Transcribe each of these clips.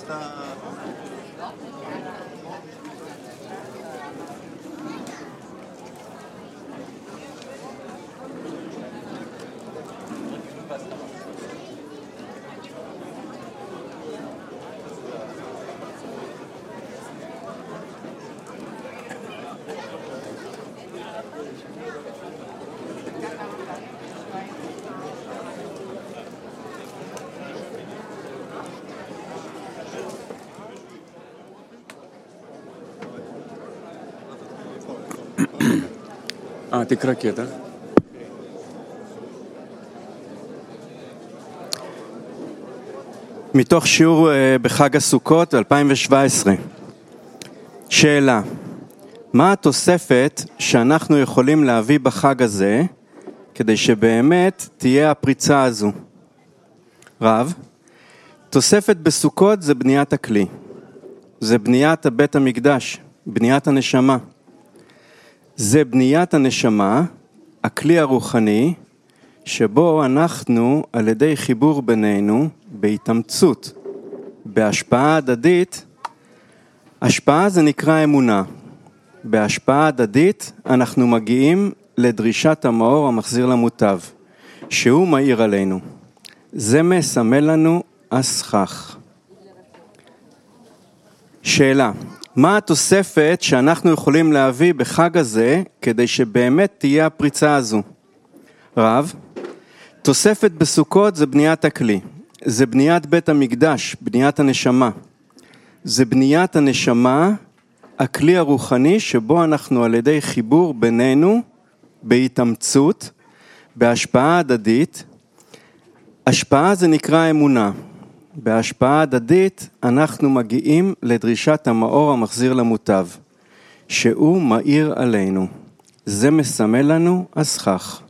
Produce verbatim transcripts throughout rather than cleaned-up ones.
אה, תקרא קטע. מתוך שיעור בחג הסוכות אלפיים שבע עשרה. שאלה, מה התוספת שאנחנו יכולים להביא בחג הזה כדי שבאמת תהיה הפריצה הזו? רב, תוספת בסוכות זה בניית הכלי, זה בניית בית המקדש, בניית הנשמה. זה בניית הנשמה, הכלי הרוחני, שבו אנחנו על ידי חיבור בינינו, בהתאמצות, בהשפעה הדדית, השפעה זה נקרא אמונה. בהשפעה הדדית אנחנו מגיעים לדרישת המאור המחזיר למוטב, שהוא מאיר עלינו. זה מסמל לנו הסכך. שאלה, מה התוספת שאנחנו יכולים להביא בחג הזה כדי שבאמת תהיה הפריצה הזו? רב, תוספת בסוכות זה בניית הכלי, זה בניית בית המקדש, בניית הנשמה. זה בניית הנשמה, הכלי הרוחני שבו אנחנו על ידי חיבור בינינו, בהתאמצות, בהשפעה הדדית. השפעה זה נקרא אמונה. בהשפעה הדדית אנחנו מגיעים לדרישת המאור המחזיר למוטב, שהוא מאיר עלינו. זה מסמל לנו הסכך.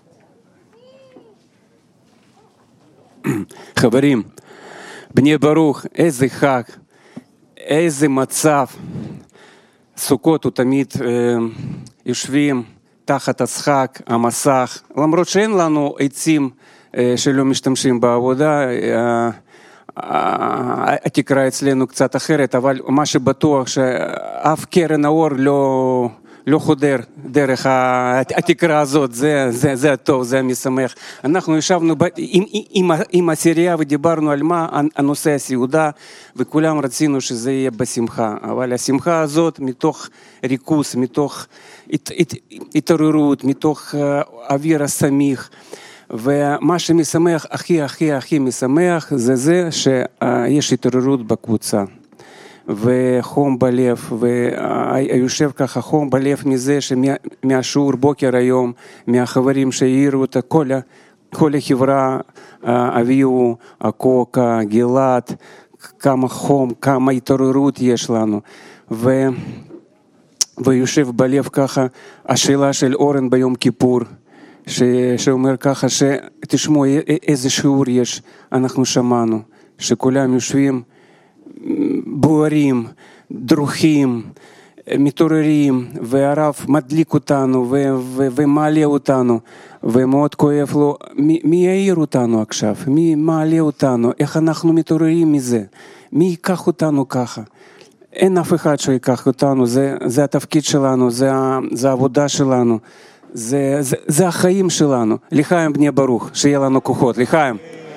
חברים, בני ברוך, איזה חג, איזה מצב. סוכות הוא תמיד אה, יושבים תחת השחק, המסך, למרות שאין לנו עצים אה, שלא משתמשים בעבודה, אה, התקרה אצלנו קצת אחרת, אבל מה שבטוח שאף קרן האור לא, לא חודר דרך התקרה הזאת, זה, זה, זה הטוב, זה המשמח. אנחנו ישבנו ב, עם, עם, עם הסירייה ודיברנו על מה הנושא הסעודה, וכולם רצינו שזה יהיה בשמחה, אבל השמחה הזאת מתוך ריכוז, מתוך הת, הת, התעוררות, מתוך אוויר השמיך, ומה שמשמח, הכי הכי הכי משמח, זה זה שיש התעוררות בקבוצה, וחום בלב, ויושב ככה חום בלב מזה שמהשיעור בוקר היום, מהחברים שהעירו אותה, כל, כל החברה הביאו, הקוקה, גלעד, כמה חום, כמה התעוררות יש לנו, ו, ויושב בלב ככה השאלה של אורן ביום כיפור, ש... שאומר ככה, שתשמעו איזה שיעור יש, אנחנו שמענו, שכולם יושבים בוערים, דרוכים, מתעוררים, והרב מדליק אותנו ו... ו... ומעלה אותנו, ומאוד כואב לו, מי, מי יעיר אותנו עכשיו? מי מעלה אותנו? איך אנחנו מתעוררים מזה? מי ייקח אותנו ככה? אין אף אחד שיקח אותנו, זה, זה התפקיד שלנו, זה, זה העבודה שלנו. זה, זה, זה החיים שלנו. לחיים בני ברוך, שיהיה לנו כוחות. לחיים.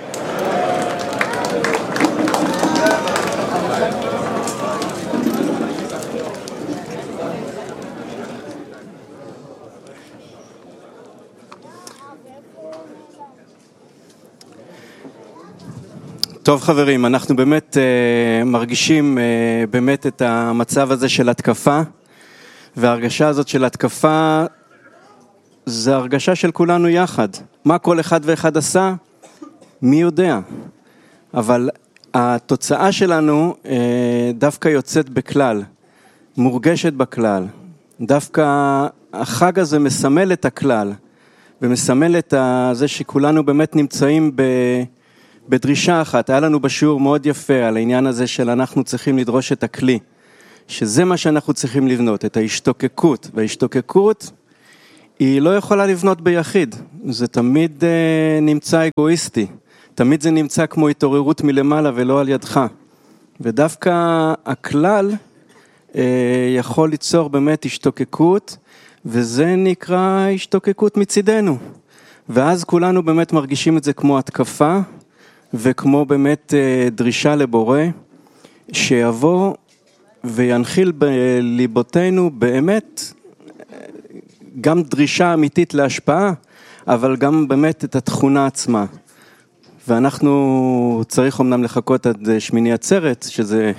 טוב חברים, אנחנו באמת uh, מרגישים uh, באמת את המצב הזה של התקפה, וההרגשה הזאת של התקפה זה הרגשה של כולנו יחד. מה כל אחד ואחד עשה? מי יודע? אבל התוצאה שלנו אה, דווקא יוצאת בכלל, מורגשת בכלל. דווקא החג הזה מסמל את הכלל, ומסמל את זה שכולנו באמת נמצאים ב, בדרישה אחת. היה לנו בשיעור מאוד יפה על העניין הזה של אנחנו צריכים לדרוש את הכלי, שזה מה שאנחנו צריכים לבנות, את ההשתוקקות. וההשתוקקות היא לא יכולה לבנות ביחיד, זה תמיד נמצא אגואיסטי, תמיד זה נמצא כמו התעוררות מלמעלה ולא על ידך. ודווקא הכלל יכול ליצור באמת השתוקקות, וזה נקרא השתוקקות מצידנו. ואז כולנו באמת מרגישים את זה כמו התקפה, וכמו באמת דרישה לבורא, שיבוא וינחיל בליבותינו באמת גם דרישה אמיתית להשפעה, אבל גם באמת את התכונה עצמה. ואנחנו צריך אומנם לחכות עד שמיני עצרת, שזה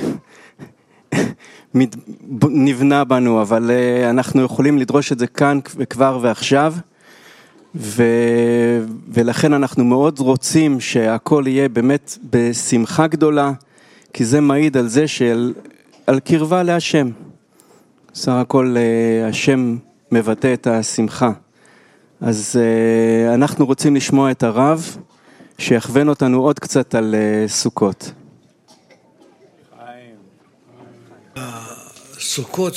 נבנה בנו, אבל אנחנו יכולים לדרוש את זה כאן וכבר ועכשיו, ו... ולכן אנחנו מאוד רוצים שהכל יהיה באמת בשמחה גדולה, כי זה מעיד על זה של, על קרבה להשם. סך הכל השם מבטא את השמחה. אז אנחנו רוצים לשמוע את הרב, שיכוון אותנו עוד קצת על סוכות. סוכות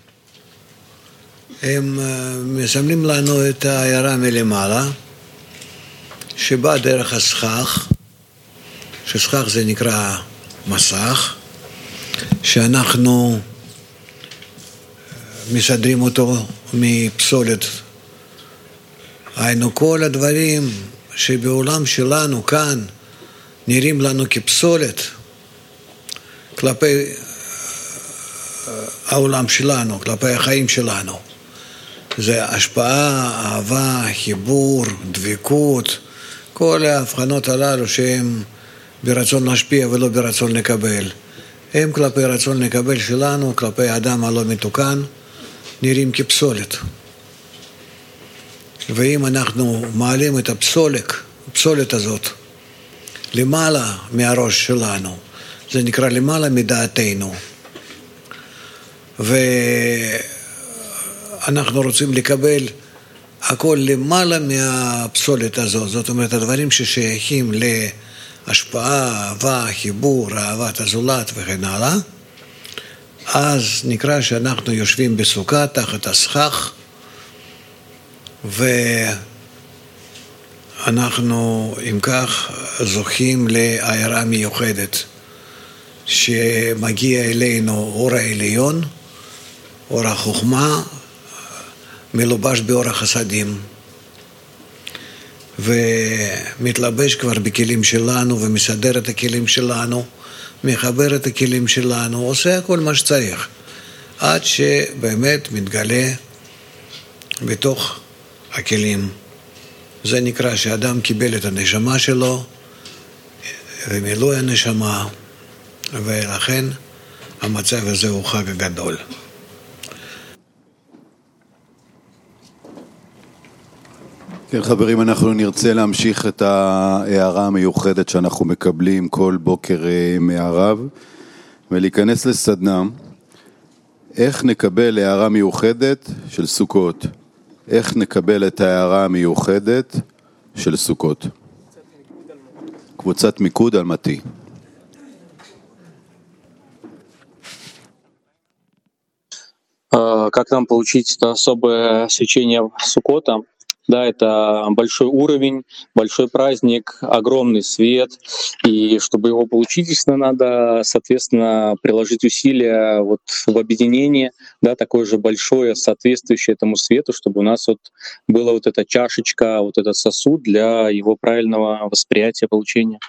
הם מסמלים לנו את העיירה מלמעלה, שבאה דרך הסכך, שסכך זה נקרא מסך, שאנחנו מסדרים אותו מפסולת. היינו כל הדברים שבעולם שלנו כאן נראים לנו כפסולת כלפי העולם שלנו, כלפי החיים שלנו. זה השפעה, אהבה, חיבור, דבקות, כל ההבחנות הללו שהם ברצון להשפיע ולא ברצון לקבל. הם כלפי רצון לקבל שלנו, כלפי האדם הלא מתוקן, נראים כפסולת. ואם אנחנו מעלים את הפסולת, הפסולת הזאת, למעלה מהראש שלנו, זה נקרא למעלה מדעתנו, ואנחנו רוצים לקבל הכל למעלה מהפסולת הזאת, זאת אומרת הדברים ששייכים להשפעה, אהבה, חיבור, אהבת הזולת וכן הלאה, אז נקרא שאנחנו יושבים בסוכה תחת הסכך, ואנחנו אם כך זוכים לעיירה מיוחדת שמגיע אלינו אור העליון, אור החוכמה, מלובש באור החסדים, ומתלבש כבר בכלים שלנו ומסדר את הכלים שלנו, מחבר את הכלים שלנו, עושה כל מה שצריך, עד שבאמת מתגלה בתוך הכלים. זה נקרא שאדם קיבל את הנשמה שלו ומילוי הנשמה, ולכן המצב הזה הוא חג הגדול. כן חברים, אנחנו נרצה להמשיך את ההערה המיוחדת שאנחנו מקבלים כל בוקר מהרב, ולהיכנס לסדנה איך נקבל הערה מיוחדת של סוכות. איך נקבל את ההערה המיוחדת של סוכות. קבוצת מיקוד על מתי. Как нам получить это особое свечение Суккота? Да, это большой уровень, большой праздник, огромный свет, и чтобы его получить, действительно, надо, соответственно, приложить усилия вот в объединении, да, такое же большое, соответствующее этому свету, чтобы у нас вот была вот эта чашечка, вот этот сосуд для его правильного восприятия, получения.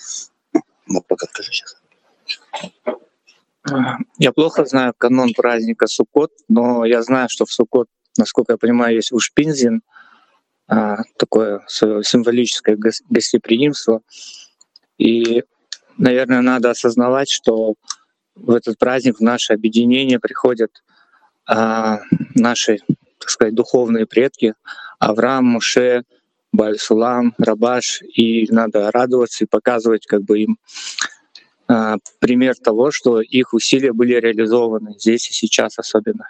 Я плохо знаю канон праздника Суккот, но я знаю, что в Суккот, насколько я понимаю, есть ушпинзин, такое символическое гостеприимство. И, наверное, надо осознавать, что в этот праздник, в наше объединение приходят а, наши, так сказать, духовные предки Авраам, Моше, Бааль-Сулам, Рабаш, и надо радоваться и показывать как бы им а, пример того, что их усилия были реализованы здесь и сейчас особенно.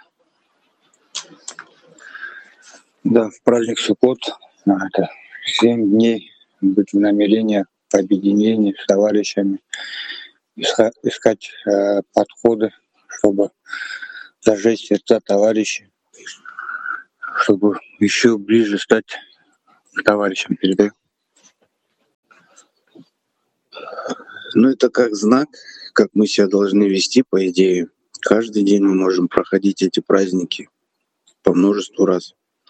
Да, в праздник Суккот, это семь дней быть в намерении по объединению с товарищами, искать, искать э, подходы, чтобы зажечь сердца товарищей, чтобы еще ближе стать к товарищам. Передаю. Ну, это как знак, как мы себя должны вести, по идее. Каждый день мы можем проходить эти праздники по множеству раз.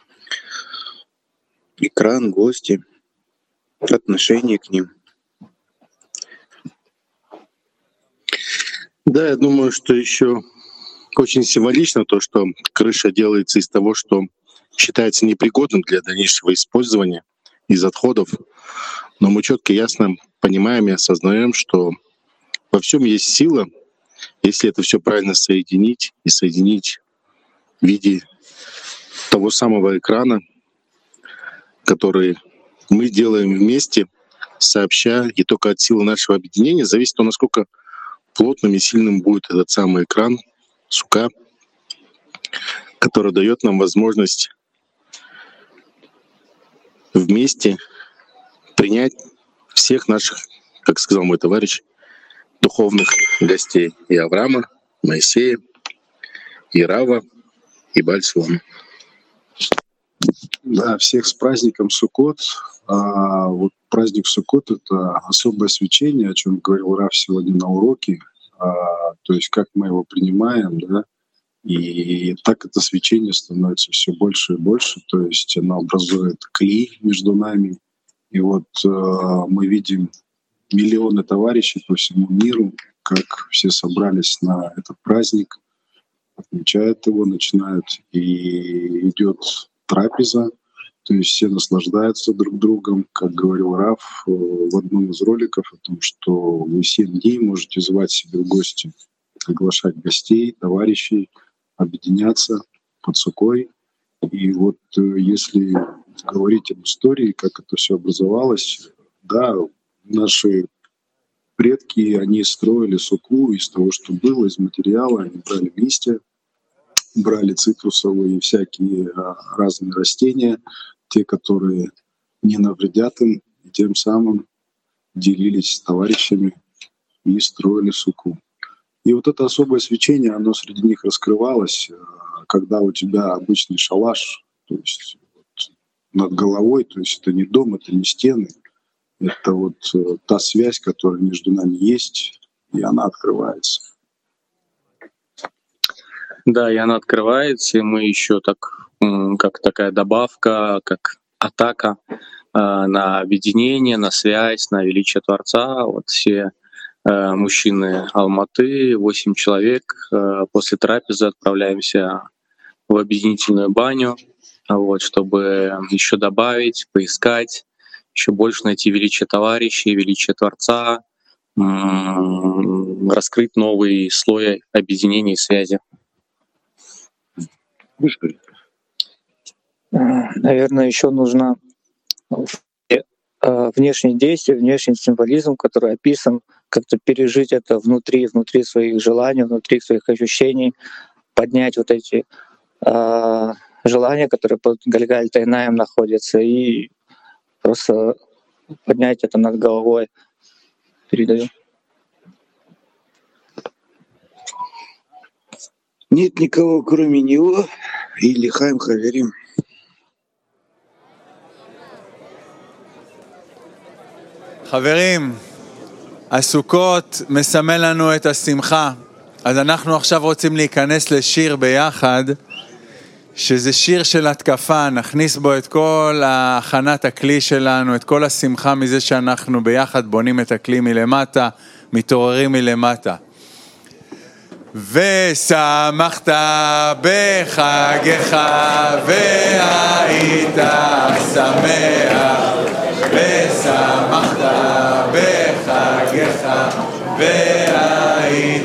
Экран, гости, отношение к ним. Да, я думаю, что еще очень символично то, что крыша делается из того, что считается непригодным для дальнейшего использования из отходов. Но мы четко и ясно понимаем и осознаем, что во всем есть сила, если это все правильно соединить и соединить в виде того самого экрана, который мы делаем вместе, сообща, и только от силы нашего объединения зависит то, насколько плотным и сильным будет этот самый экран, сука, который дает нам возможность вместе принять всех наших, как сказал мой товарищ, духовных гостей. И Авраама, Моисея, и Рава, и Бааль-Сулама. Да, всех с праздником Суккот. А вот праздник Суккот — это особое свечение, о чем говорил Рав сегодня на уроке. А, то есть как мы его принимаем, да, и так это свечение становится все больше и больше. То есть оно образует клей между нами. И вот а, мы видим миллионы товарищей по всему миру, как все собрались на этот праздник, отмечают его, начинают, и идет трапеза, то есть все наслаждаются друг другом, как говорил Рав в одном из роликов о том, что вы семь дней можете звать себе в гости, приглашать гостей, товарищей, объединяться под сукой. И вот если говорить об истории, как это все образовалось, да, наши предки, они строили суку из того, что было, из материала, они брали листья, брали цитрусовые и всякие разные растения, те, которые не навредят им, и тем самым делились с товарищами и строили суку. И вот это особое свечение, оно среди них раскрывалось, когда у тебя обычный шалаш, то есть вот над головой, то есть это не дом, это не стены, это вот та связь, которая между нами есть, и она открывается. Да, и она открывается, и мы еще так, как такая добавка, как атака на объединение, на связь, на величие Творца. Вот все мужчины Алматы, восемь человек, после трапезы отправляемся в объединительную баню, вот, чтобы еще добавить, поискать, еще больше найти величие товарищей, величие Творца, раскрыть новый слой объединения и связи. Наверное, еще нужно внешнее действие, внешний символизм, который описан, как-то пережить это внутри, внутри своих желаний, внутри своих ощущений, поднять вот эти э, желания, которые под Гальгаль Тайнаем находятся, и просто поднять это над головой. Передаю. Нет никого, кроме него, и Лихаим Хаверим. חברים, הסוכות מסמל לנו את השמחה. אז אנחנו עכשיו רוצים להיכנס לשיר ביחד, שזה שיר של התקפה, נכניס בו את כל הכנת הכלי שלנו, את כל השמחה מזה שאנחנו ביחד בונים את הכלי מלמטה, מתעוררים מלמטה. ושמחת בחגך והיית שמח, ושמחת בחגך והיית